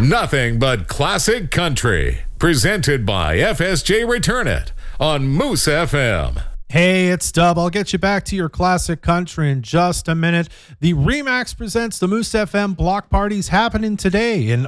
Nothing but classic country. Presented by FSJ Return It on Moose FM. Hey, it's Dub. I'll get you back to your classic country in just a minute. The Remax presents the Moose FM block parties happening today in,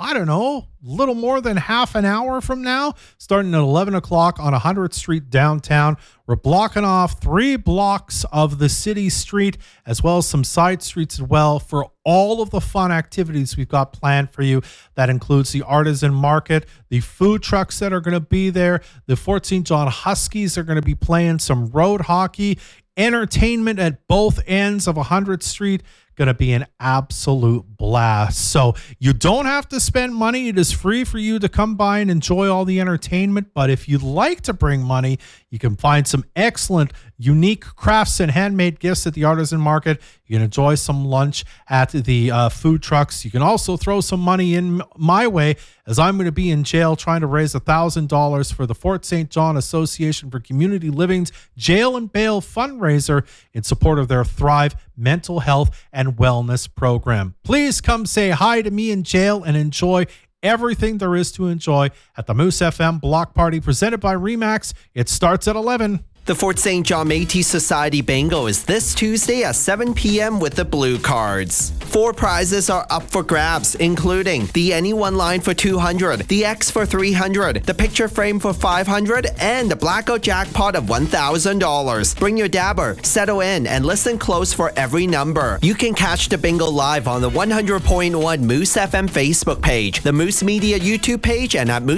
little more than half an hour from now, starting at 11 o'clock on 100th Street downtown. We're blocking off 3 blocks of the city street, as well as some side streets as well, for all of the fun activities we've got planned for you. That includes the artisan market, the food trucks that are going to be there. The Fort St. John Huskies are going to be playing some road hockey. Entertainment at both ends of 100th Street. Going to be an absolute blast. So you don't have to spend money. It is free for you to come by and enjoy all the entertainment. But if you'd like to bring money, you can find some excellent, unique crafts and handmade gifts at the artisan market. You can enjoy some lunch at the food trucks. You can also throw some money in my way, as I'm going to be in jail trying to raise $1,000 for the Fort St. John Association for Community Living's Jail and Bail fundraiser in support of their Thrive mental health and wellness program. Please come say hi to me in jail and enjoy everything there is to enjoy at the Moose FM Block Party presented by Remax. It starts at 11. The Fort St. John Métis Society Bingo is this Tuesday at 7 p.m. with the Blue Cards. 4 prizes are up for grabs, including the Anyone line for $200, the X for $300, the picture frame for $500, and the Blackout Jackpot of $1,000. Bring your dabber, settle in, and listen close for every number. You can catch the bingo live on the 100.1 Moose FM Facebook page, the Moose Media YouTube page, and at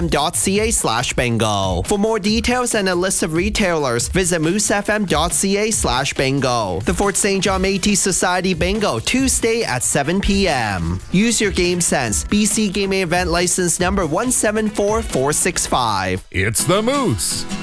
moosefm.ca/bingo. For more details and a list of retailers, visit moosefm.ca/bingo. The Fort St. John Métis Society Bingo, Tuesday at 7 p.m. Use your game sense. BC Gaming Event License number 174465. It's the Moose.